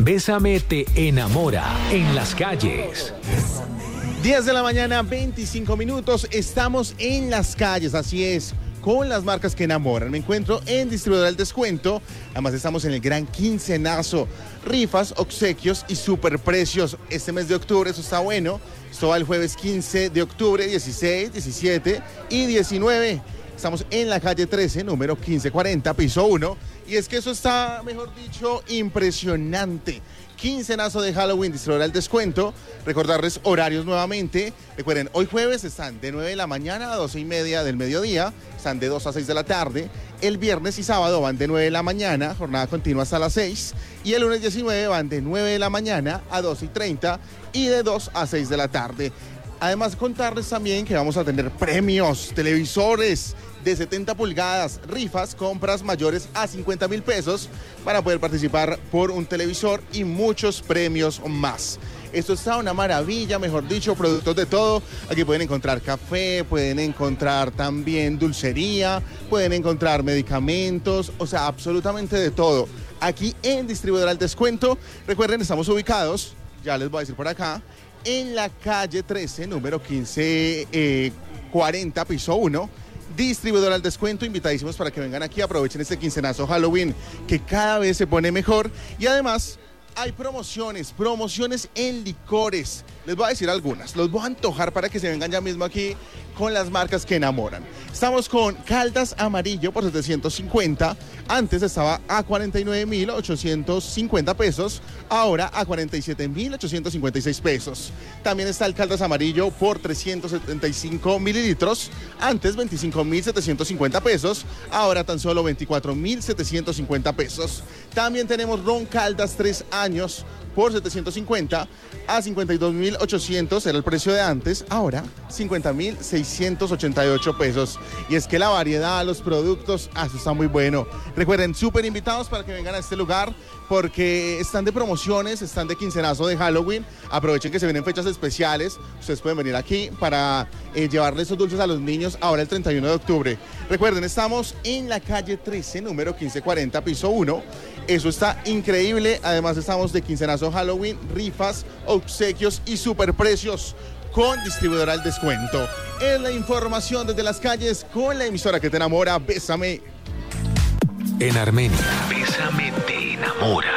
Bésame te enamora en las calles. 10 de la mañana, 25 minutos. Estamos en las calles, así es, con las marcas que enamoran. Me encuentro en Distribuidora del Descuento. Además, estamos en el gran quincenazo. Rifas, obsequios y superprecios. Este mes de octubre, eso está bueno. Esto va el jueves 15 de octubre, 16, 17 y 19. Estamos en la calle 13, número 1540, piso 1. Y es que eso está, mejor dicho, impresionante. Quincenazo de Halloween, Distribuidora del Descuento. Recordarles horarios nuevamente. Recuerden, hoy jueves están de 9 de la mañana a 12:30 del mediodía. Están de 2 a 6 de la tarde. El viernes y sábado van de 9 de la mañana, jornada continua hasta las 6. Y el lunes 19 van de 9 de la mañana a 12:30 y de 2 a 6 de la tarde. Además, contarles también que vamos a tener premios, televisores de 70 pulgadas, rifas, compras mayores a 50,000 pesos para poder participar por un televisor y muchos premios más. Esto está una maravilla, mejor dicho, productos de todo. Aquí pueden encontrar café, pueden encontrar también dulcería, pueden encontrar medicamentos, o sea, absolutamente de todo. Aquí en Distribuidora del Descuento, recuerden, estamos ubicados, ya les voy a decir por acá, en la calle 13, número 1540, piso 1. Distribuidora al Descuento, invitadísimos para que vengan aquí, aprovechen este quincenazo Halloween que cada vez se pone mejor. Y además hay promociones en licores. Les voy a decir algunas, los voy a antojar para que se vengan ya mismo aquí con las marcas que enamoran. Estamos con Caldas Amarillo por 750, antes estaba a 49,850 pesos, ahora a 47,856 pesos. También está el Caldas Amarillo por 375 mililitros, antes 25,750 pesos, ahora tan solo 24,750 pesos. También tenemos Ron Caldas 3 años por 750 a 52,800 era el precio de antes, ahora 50,688 pesos. Y es que la variedad, los productos, eso está muy bueno. Recuerden, súper invitados para que vengan a este lugar porque están de promociones, están de quincenazo de Halloween. Aprovechen que se vienen fechas especiales. Ustedes pueden venir aquí para llevarle esos dulces a los niños ahora el 31 de octubre. Recuerden, estamos en la calle 13, número 1540, piso 1. Eso está increíble. Además, estamos de quincenazo Halloween, rifas, obsequios y superprecios con Distribuidora al Descuento. Es la información desde las calles con la emisora que te enamora, Bésame. En Armenia, Bésame te enamora.